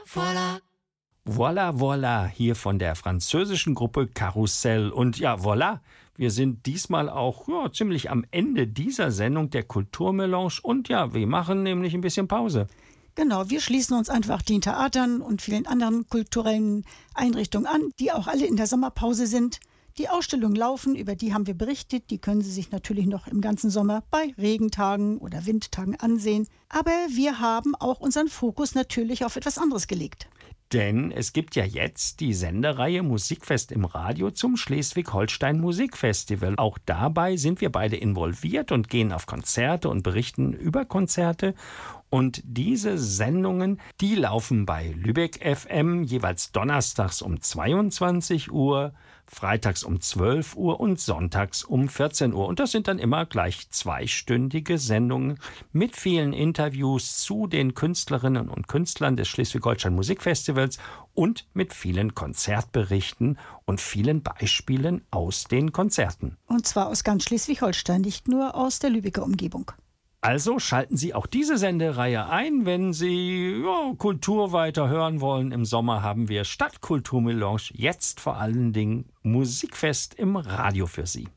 Voilà. Voilà, voilà, hier von der französischen Gruppe Karussell. Und ja, voilà, wir sind diesmal auch ziemlich am Ende dieser Sendung der Kulturmelange. Und ja, wir machen nämlich ein bisschen Pause. Genau, wir schließen uns einfach den Theatern und vielen anderen kulturellen Einrichtungen an, die auch alle in der Sommerpause sind. Die Ausstellungen laufen, über die haben wir berichtet. Die können Sie sich natürlich noch im ganzen Sommer bei Regentagen oder Windtagen ansehen. Aber wir haben auch unseren Fokus natürlich auf etwas anderes gelegt. Denn es gibt ja jetzt die Sendereihe Musikfest im Radio zum Schleswig-Holstein Musikfestival. Auch dabei sind wir beide involviert und gehen auf Konzerte und berichten über Konzerte. Und diese Sendungen, die laufen bei Lübeck FM jeweils donnerstags um 22 Uhr, freitags um 12 Uhr und sonntags um 14 Uhr. Und das sind dann immer gleich zweistündige Sendungen mit vielen Interviews zu den Künstlerinnen und Künstlern des Schleswig-Holstein Musikfestivals und mit vielen Konzertberichten und vielen Beispielen aus den Konzerten. Und zwar aus ganz Schleswig-Holstein, nicht nur aus der Lübecker Umgebung. Also schalten Sie auch diese Sendereihe ein, wenn Sie Kultur weiter hören wollen. Im Sommer haben wir statt Kulturmelange jetzt vor allen Dingen Musikfest im Radio für Sie.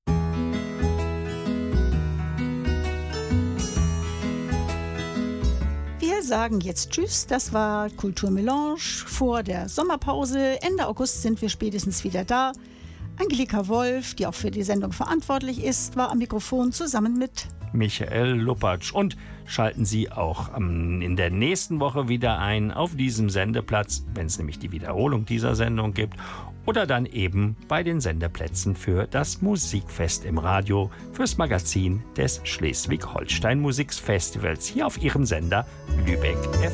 Wir sagen jetzt Tschüss, das war Kulturmelange vor der Sommerpause. Ende August sind wir spätestens wieder da. Angelika Wolf, die auch für die Sendung verantwortlich ist, war am Mikrofon zusammen mit Michael Lupatsch. Und schalten Sie auch in der nächsten Woche wieder ein auf diesem Sendeplatz, wenn es nämlich die Wiederholung dieser Sendung gibt, oder dann eben bei den Sendeplätzen für das Musikfest im Radio, fürs Magazin des Schleswig-Holstein Musikfestivals hier auf Ihrem Sender Lübeck FM.